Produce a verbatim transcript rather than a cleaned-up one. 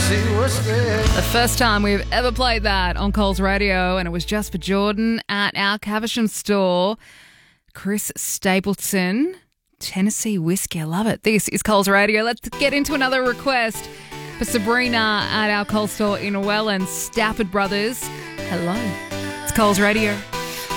Tennessee whiskey. The first time we've ever played that on Coles Radio, and it was just for Jordan at our Caversham store. Chris Stapleton, Tennessee whiskey. I love it. This is Coles Radio. Let's get into another request for Sabrina at our Coles store in Welland. Stafford Brothers. Hello. It's Coles Radio.